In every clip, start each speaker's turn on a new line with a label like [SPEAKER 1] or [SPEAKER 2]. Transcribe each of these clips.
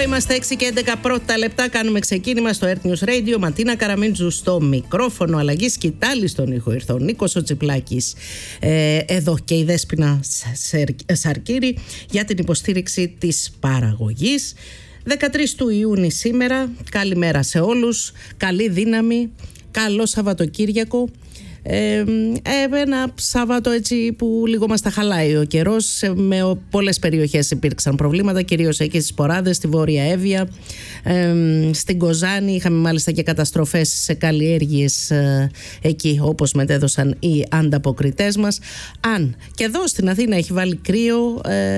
[SPEAKER 1] είμαστε 6 και 11 πρώτα λεπτά. Κάνουμε ξεκίνημα στο Earth News Radio. Ματίνα Καραμίντζου στο μικρόφωνο, αλλαγή σκητάλη στον ήχο. Ήρθε ο Νίκος ο Τσιπλάκης εδώ και η Δέσποινα Σαρκύρη για την υποστήριξη της παραγωγής. 13 του Ιούνιου σήμερα. Καλημέρα σε όλους. Καλή δύναμη. Καλό Σαββατοκύριακο. Ένα Σάββατο έτσι που λίγο μας τα χαλάει ο καιρός. Με πολλές περιοχές υπήρξαν προβλήματα, κυρίως εκεί στις Ποράδες, στη Βόρεια Εύβοια, στην Κοζάνη. Είχαμε μάλιστα και καταστροφές σε καλλιέργειες εκεί, όπως μετέδωσαν οι ανταποκριτές μας. Αν και εδώ στην Αθήνα έχει βάλει κρύο,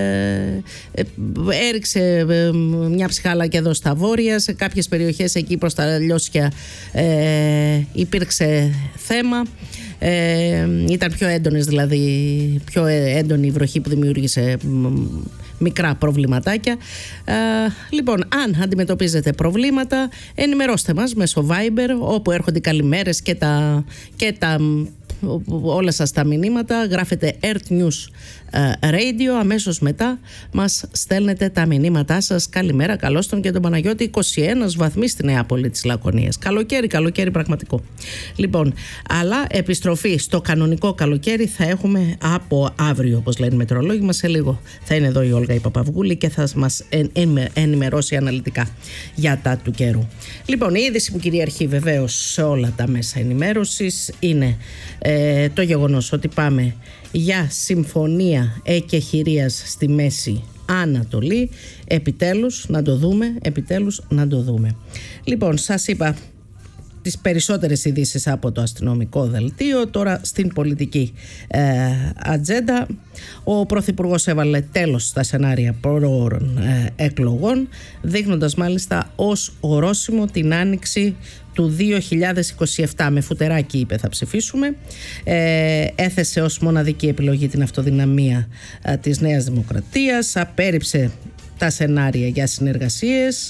[SPEAKER 1] έριξε μια ψυχάλα και εδώ στα βόρεια. Σε κάποιες περιοχές εκεί προς τα Λιώσια υπήρξε θέμα. Ήταν πιο έντονες, δηλαδή πιο έντονη η βροχή που δημιούργησε μικρά προβληματάκια. Λοιπόν, αν αντιμετωπίζετε προβλήματα, ενημερώστε μας μέσω Viber, όπου έρχονται οι καλημέρες και όλα σας τα μηνύματα. Γράφετε Earth News Radio, αμέσως μετά μας στέλνετε τα μηνύματά σας. Καλημέρα, καλώς τον και τον Παναγιώτη. 21 βαθμοί στη Νεάπολη της Λακωνίας. Καλοκαίρι πραγματικό. Λοιπόν, αλλά επιστροφή στο κανονικό καλοκαίρι θα έχουμε από αύριο, όπως λένε οι μετεωρολόγοι μας. Σε λίγο θα είναι εδώ η Όλγα η Παπαυγούλη και θα μας ενημερώσει αναλυτικά για τα του καιρού. Λοιπόν, η είδηση που κυριαρχεί βεβαίως σε όλα τα μέσα ενημέρωσης είναι το γεγονός ότι πάμε για συμφωνία εκεχηρίας στη Μέση Ανατολή. Επιτέλους να το δούμε. Λοιπόν, σας είπα τις περισσότερες ειδήσεις από το αστυνομικό δελτίο. Τώρα στην πολιτική ατζέντα. Ο Πρωθυπουργός έβαλε τέλος στα σενάρια προώρων εκλογών, δείχνοντας μάλιστα ως ορόσημο την άνοιξη του 2027. Με φουτεράκι είπε θα ψηφίσουμε. Έθεσε ως μοναδική επιλογή την αυτοδυναμία της Νέας Δημοκρατίας. Απέρριψε τα σενάρια για συνεργασίες.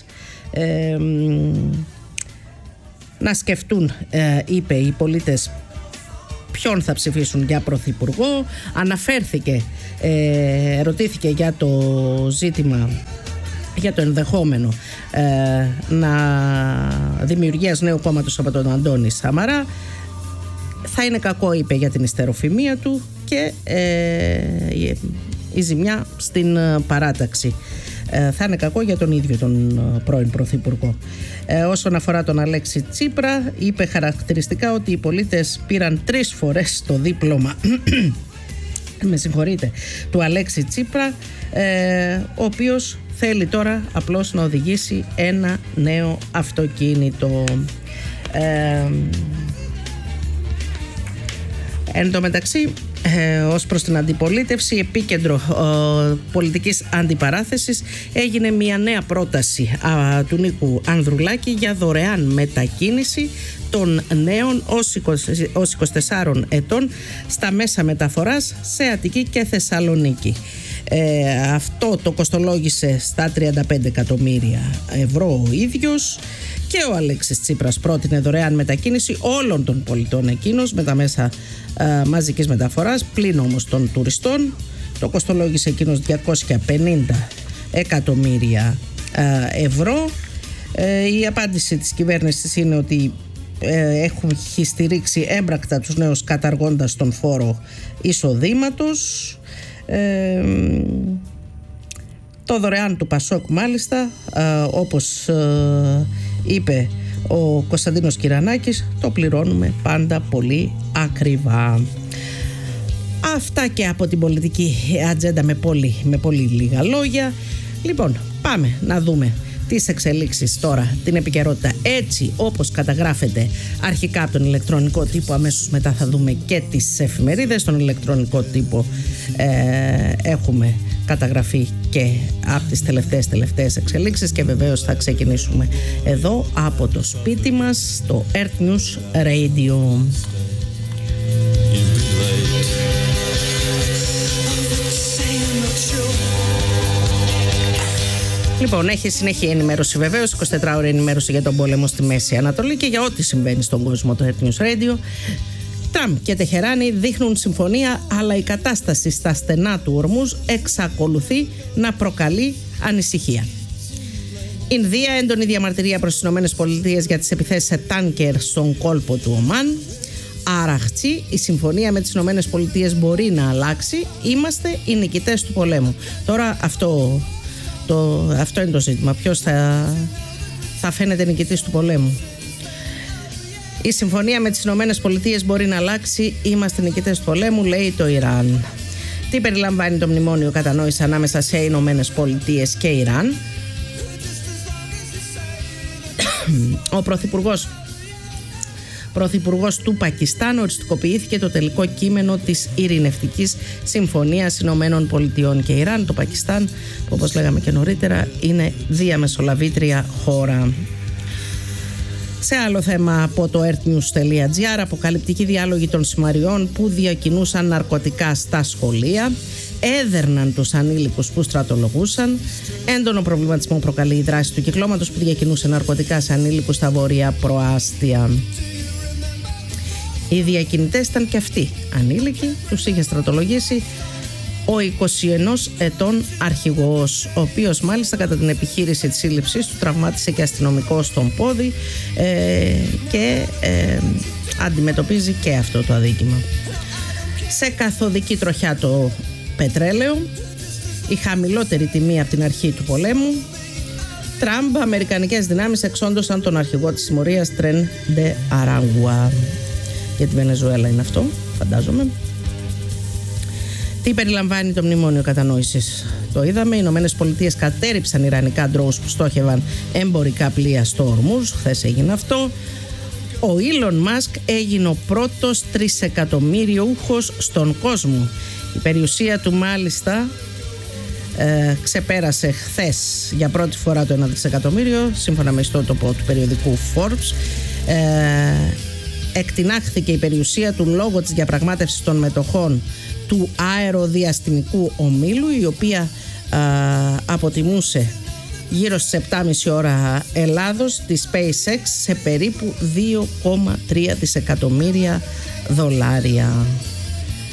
[SPEAKER 1] Να σκεφτούν, είπε, οι πολίτες ποιον θα ψηφίσουν για πρωθυπουργό. Αναφέρθηκε, ρωτήθηκε για το ζήτημα, για το ενδεχόμενο δημιουργίας νέου κόμματος από τον Αντώνη Σαμαρά. Θα είναι κακό, είπε, για την ιστεροφημία του και η ζημιά στην παράταξη. Θα είναι κακό για τον ίδιο τον πρώην πρωθυπουργό. Όσον αφορά τον Αλέξη Τσίπρα, είπε χαρακτηριστικά ότι οι πολίτες πήραν 3 φορές το δίπλωμα του Αλέξη Τσίπρα, ο οποίος θέλει τώρα απλώς να οδηγήσει ένα νέο αυτοκίνητο. Εν τω μεταξύ, ως προς την αντιπολίτευση, επίκεντρο πολιτικής αντιπαράθεσης έγινε μια νέα πρόταση του Νίκου Ανδρουλάκη για δωρεάν μετακίνηση των νέων ως 24 ετών στα μέσα μεταφοράς σε Αττική και Θεσσαλονίκη. Αυτό το κοστολόγησε στα 35 εκατομμύρια ευρώ ο ίδιος, και ο Αλέξης Τσίπρας πρότεινε δωρεάν μετακίνηση όλων των πολιτών εκείνος με τα μέσα μαζικής μεταφοράς, πλην όμως των τουριστών. Το κοστολόγησε εκείνος 250 εκατομμύρια ευρώ. Η απάντηση της κυβέρνησης είναι ότι έχει στηρίξει έμπρακτα τους νέους καταργώντας τον φόρο εισοδήματος. Το δωρεάν του Πασόκ μάλιστα, όπως είπε ο Κωνσταντίνος Κυρανάκης, το πληρώνουμε πάντα πολύ ακριβά. Αυτά και από την πολιτική ατζέντα με πολύ λίγα λόγια. Λοιπόν, πάμε να δούμε τις εξελίξεις τώρα, την επικαιρότητα έτσι όπως καταγράφεται αρχικά από τον ηλεκτρονικό τύπο. Αμέσως μετά θα δούμε και τις εφημερίδες. Στον ηλεκτρονικό τύπο έχουμε καταγραφεί και από τις τελευταίες εξελίξεις, και βεβαίως θα ξεκινήσουμε εδώ από το σπίτι μας στο Earth News Radio. Λοιπόν, έχει συνεχή ενημέρωση βεβαίως, 24 ώρες ενημέρωση για τον πόλεμο στη Μέση Ανατολή και για ό,τι συμβαίνει στον κόσμο, το Earth News Radio. Τραμπ και Τεχεράνη δείχνουν συμφωνία, αλλά η κατάσταση στα στενά του Ορμούζ εξακολουθεί να προκαλεί ανησυχία. Ινδία, έντονη διαμαρτυρία προς τις ΗΠΑ για τις επιθέσεις σε τάνκερ στον κόλπο του Ομάν. Άραχτσι, η συμφωνία με τις ΗΠΑ μπορεί να αλλάξει. Είμαστε οι νικητές του πολέμου. Τώρα αυτό είναι το ζήτημα. Ποιος θα φαίνεται νικητής του πολέμου? Η συμφωνία με τις ΗΠΑ μπορεί να αλλάξει. Είμαστε νικητές του πολέμου, λέει το Ιράν. Τι περιλαμβάνει το μνημόνιο κατανόησης ανάμεσα σε ΗΠΑ και Ιράν? Ο Πρωθυπουργός του Πακιστάν οριστικοποιήθηκε το τελικό κείμενο της ειρηνευτικής συμφωνίας Ηνωμένων Πολιτειών και Ιράν. Το Πακιστάν, που όπως λέγαμε και νωρίτερα, είναι διαμεσολαβήτρια χώρα. Σε άλλο θέμα από το earthnews.gr, αποκαλυπτικοί διάλογοι των συμμαριών που διακινούσαν ναρκωτικά στα σχολεία, έδερναν τους ανήλικους που στρατολογούσαν. Έντονο προβληματισμό προκαλεί η δράση του κυκλώματος που διακινούσε ναρκωτικά σε ανήλικους στα βόρεια προάστια. Οι διακινητές ήταν και αυτοί ανήλικοι, τους είχε στρατολογήσει ο 21 ετών αρχηγός, ο οποίος μάλιστα κατά την επιχείρηση της σύλληψής του τραυμάτισε και αστυνομικό στον πόδι και αντιμετωπίζει και αυτό το αδίκημα. Σε καθοδική τροχιά το πετρέλαιο, η χαμηλότερη τιμή από την αρχή του πολέμου. Τραμπ, αμερικανικές δυνάμεις εξόντωσαν τον αρχηγό της συμμορίας Τρεν Ντε Αράγουα. Για τη Βενεζουέλα είναι αυτό, φαντάζομαι. Τι περιλαμβάνει το μνημόνιο κατανόησης? Το είδαμε, οι ΗΠΑ κατέρριψαν ιρανικά ντρόους που στόχευαν εμπορικά πλοία στο Ορμούζ, χθες έγινε αυτό. Ο Ήλον Μάσκ έγινε ο πρώτος τρισεκατομμύριουχος στον κόσμο. Η περιουσία του μάλιστα ξεπέρασε χθες για πρώτη φορά το 1 δισεκατομμύριο, σύμφωνα με ιστότοπο του περιοδικού Forbes. Εκτινάχθηκε η περιουσία του λόγω της διαπραγμάτευσης των μετοχών του αεροδιαστημικού ομίλου, η οποία αποτιμούσε γύρω στις 7,5 ώρα Ελλάδος τη SpaceX σε περίπου $2,3 δισεκατομμύρια.